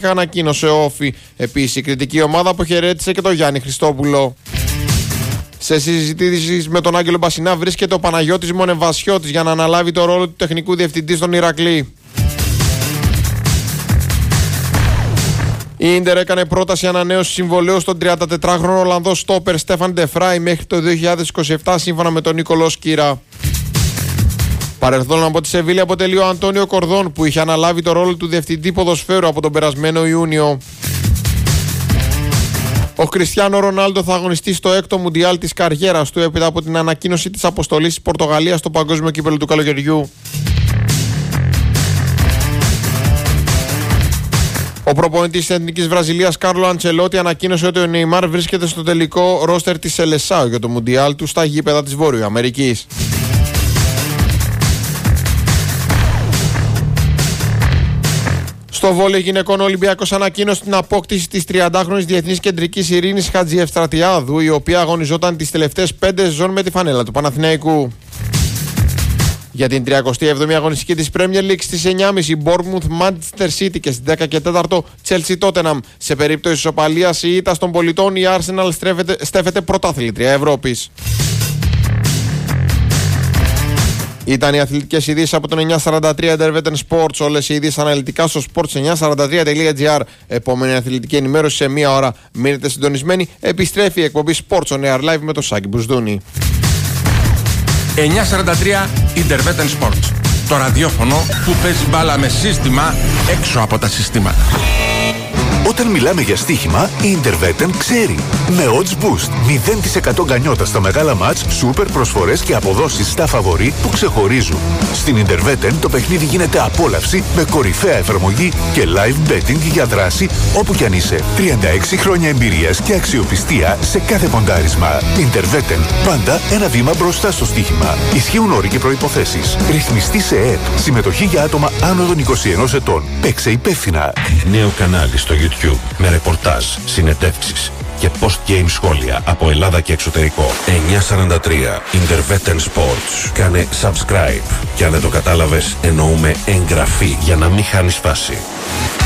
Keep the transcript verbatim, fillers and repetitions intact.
ανακοίνωσε ο Όφη. Επίσης, η κριτική ομάδα αποχαιρέτησε και τον Γιάννη Χριστόπουλο. Σε συζητήσεις με τον Άγγελο Μπασινά βρίσκεται ο Παναγιώτης Μονεβασιώτης για να αναλάβει το ρόλο του τεχνικού διευθυντή στον Ηρακλή. Η Ίντερ έκανε πρόταση ανανέωση συμβολαίου στον τριαντατετράχρονο Ολλανδό στόπερ Στέφαν Ντεφράι μέχρι το δύο χιλιάδες είκοσι επτά σύμφωνα με τον Νίκολο Σκύρα. Παρελθόν από τη Σεβίλη αποτελεί ο Αντώνιο Κορδόν που είχε αναλάβει το ρόλο του διευθυντή ποδοσφαίρου από τον περασμένο Ιούνιο. Ο Κριστιάνο Ρονάλντο θα αγωνιστεί στο έκτο Μουντιάλ της καριέρας του έπειτα από την ανακοίνωση της αποστολής της Πορτογαλίας στο Παγκόσμιο Κύπελλο του καλοκαιριού. Ο προπονητής της Εθνικής Βραζιλίας Κάρλο Αντσελότη ανακοίνωσε ότι ο Νεϊμάρ βρίσκεται στο τελικό ρόστερ της Σελεσάου για το Μουντιάλ του στα γήπεδα της Βόρειου Αμερικής. Στο βόλεϊ γυναικών, ο Ολυμπιακός ανακοίνωσε την απόκτηση της τριαντάχρονης διεθνής κεντρικής Ειρήνης Χατζιευστρατιάδου, η οποία αγωνιζόταν τις τελευταίες πέντε σεζόν με τη φανέλα του Παναθηναϊκού. Για την τριακοστή έβδομη αγωνιστική της Premier League στις εννιά και τριάντα Bournemouth Manchester City και στις δέκα και τέσσερα Chelsea Tottenham. Σε περίπτωση ισοπαλίας ή ήττας των πολιτών, η Arsenal στρέφεται, στέφεται πρωτάθλητρια Ευρώπης. Ήταν οι αθλητικές ειδήσεις από τον εννιακόσια σαράντα τρία Intervetten Sports. Όλες οι ειδήσεις αναλυτικά στο sports εννιακόσια σαράντα τρία τελεία τζι άρ. Επόμενη αθλητική ενημέρωση σε μία ώρα. Μείνετε συντονισμένοι. Επιστρέφει η εκπομπή Sports on Air Live με τον Σάκη Μπουσδούνη. εννιακόσια σαράντα τρία Intervetten Sports. Το ραδιόφωνο που παίζει μπάλα με σύστημα έξω από τα συστήματα. Όταν μιλάμε για στοίχημα, η Intervetten ξέρει. Με odds boost, μηδέν τοις εκατό γκανιότα στα μεγάλα μάτς, σούπερ προσφορές και αποδόσεις στα φαβορί που ξεχωρίζουν. Στην Intervetten το παιχνίδι γίνεται απόλαυση με κορυφαία εφαρμογή και live betting για δράση όπου κι αν είσαι. τριάντα έξι χρόνια εμπειρίας και αξιοπιστία σε κάθε ποντάρισμα. Intervetten, πάντα ένα βήμα μπροστά στο στοίχημα. Ισχύουν όροι και προϋποθέσεις. Ρυθμιστή σε ΕΕΠ. Συμμετοχή για άτομα άνω των είκοσι ενός ετών. Παίξε υπεύθυνα. Νέο κανάλι στο YouTube με ρεπορτάζ, συνεντεύξεις και post-game σχόλια από Ελλάδα και εξωτερικό. εννιακόσια σαράντα τρία Intervetten Sports. Κάνε subscribe και αν δεν το κατάλαβες εννοούμε εγγραφή για να μην χάνεις φάση.